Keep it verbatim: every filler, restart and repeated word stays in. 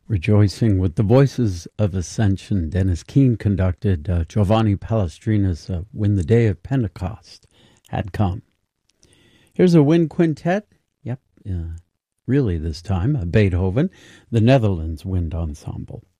Rejoicing with the Voices of Ascension, Dennis Keane conducted uh, Giovanni Palestrina's uh, When the Day of Pentecost Had Come. Here's a wind quintet, yep, uh, really this time, uh, Beethoven, the Netherlands Wind Ensemble.